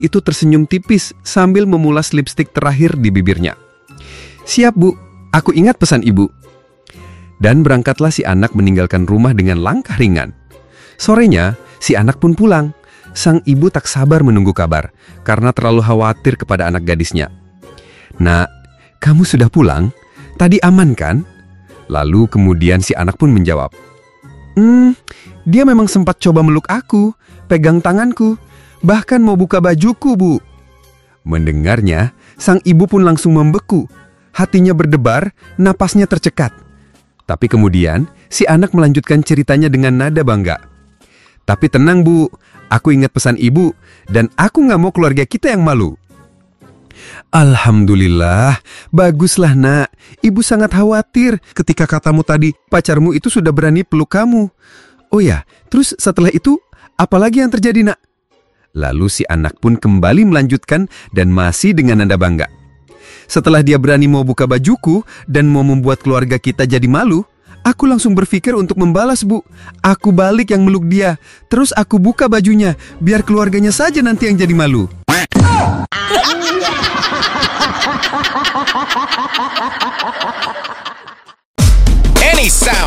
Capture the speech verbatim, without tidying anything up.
itu tersenyum tipis sambil memulas lipstik terakhir di bibirnya. "Siap, Bu. Aku ingat pesan Ibu." Dan berangkatlah si anak meninggalkan rumah dengan langkah ringan. Sorenya, si anak pun pulang. Sang ibu tak sabar menunggu kabar, karena terlalu khawatir kepada anak gadisnya. "Nak, kamu sudah pulang? Tadi aman kan?" Lalu kemudian si anak pun menjawab, Hmm, dia memang sempat coba meluk aku, pegang tanganku, bahkan mau buka bajuku, Bu." Mendengarnya, sang ibu pun langsung membeku. Hatinya berdebar, napasnya tercekat. Tapi kemudian, si anak melanjutkan ceritanya dengan nada bangga. "Tapi tenang, Bu, aku ingat pesan Ibu, dan aku nggak mau keluarga kita yang malu." "Alhamdulillah, baguslah nak. Ibu sangat khawatir ketika katamu tadi pacarmu itu sudah berani peluk kamu. Oh ya, terus setelah itu apalagi yang terjadi, nak?" Lalu si anak pun kembali melanjutkan dan masih dengan nada bangga. "Setelah dia berani mau buka bajuku dan mau membuat keluarga kita jadi malu, aku langsung berpikir untuk membalas, Bu. Aku balik yang meluk dia, terus aku buka bajunya, biar keluarganya saja nanti yang jadi malu." Anytime.